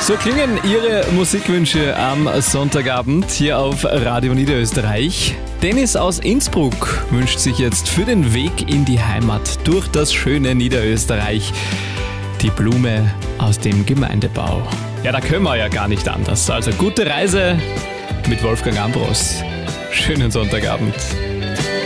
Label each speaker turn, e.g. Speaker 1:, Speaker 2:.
Speaker 1: So klingen Ihre Musikwünsche am Sonntagabend hier auf Radio Niederösterreich. Dennis aus Innsbruck wünscht sich jetzt für den Weg in die Heimat durch das schöne Niederösterreich die Blume aus dem Gemeindebau. Ja, da können wir ja gar nicht anders. Also gute Reise mit Wolfgang Ambros. Schönen Sonntagabend.